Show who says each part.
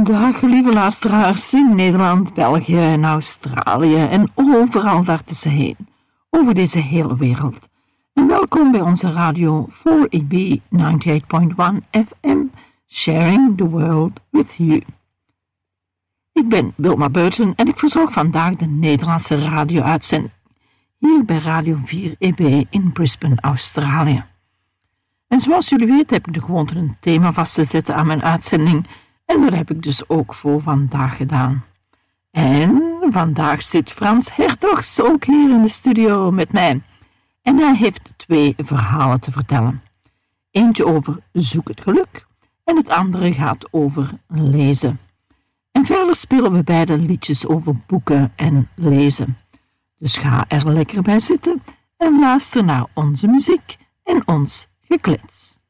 Speaker 1: Dag, lieve luisteraars in Nederland, België en Australië en overal daartussenheen, over deze hele wereld. En welkom bij onze radio 4EB 98.1 FM, sharing the world with you. Ik ben Wilma Buiten en ik verzorg vandaag de Nederlandse radio-uitzending hier bij Radio 4EB in Brisbane, Australië. En zoals jullie weten heb ik de gewoonte een thema vast te zetten aan mijn uitzending. En dat heb ik dus ook voor vandaag gedaan. En vandaag zit Frans Hertogs ook hier in de studio met mij. En hij heeft 2 verhalen te vertellen. Eentje over zoek het geluk en het andere gaat over lezen. En verder spelen we beide liedjes over boeken en lezen. Dus ga er lekker bij zitten en luister naar onze muziek en ons geklets.